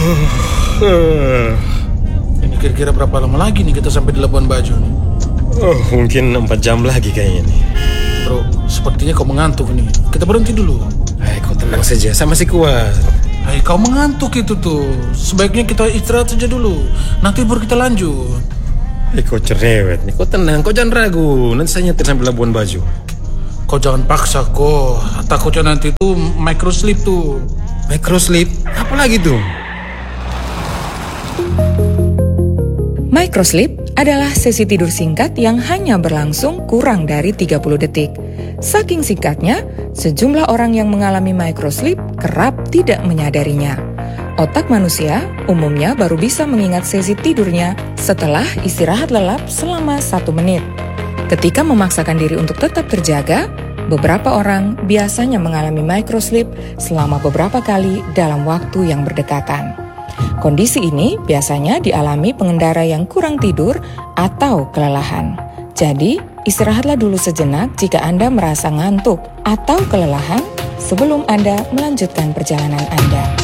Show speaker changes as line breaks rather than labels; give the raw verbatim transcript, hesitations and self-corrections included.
Ini kira-kira berapa lama lagi nih kita sampai di Labuan Bajo nih?
Oh, mungkin empat jam lagi kayaknya nih.
Bro, sepertinya kau mengantuk nih. Kita berhenti dulu.
Hai, kau tenang saja, saya masih kuat.
Hai, kau mengantuk itu tuh. Sebaiknya kita istirahat saja dulu. Nanti baru kita lanjut.
Hai, kau cerewet nih. Kau tenang, kau jangan ragu. Nanti saya nyetir sampai Labuan Bajo.
Kau jangan paksa kok. Takutnya nanti tuh microsleep tuh.
Microsleep? Apa lagi tuh?
Microsleep adalah sesi tidur singkat yang hanya berlangsung kurang dari tiga puluh detik. Saking singkatnya, sejumlah orang yang mengalami microsleep kerap tidak menyadarinya. Otak manusia umumnya baru bisa mengingat sesi tidurnya setelah istirahat lelap selama satu menit. Ketika memaksakan diri untuk tetap terjaga, beberapa orang biasanya mengalami microsleep selama beberapa kali dalam waktu yang berdekatan. Kondisi ini biasanya dialami pengendara yang kurang tidur atau kelelahan. Jadi, istirahatlah dulu sejenak jika Anda merasa ngantuk atau kelelahan sebelum Anda melanjutkan perjalanan Anda.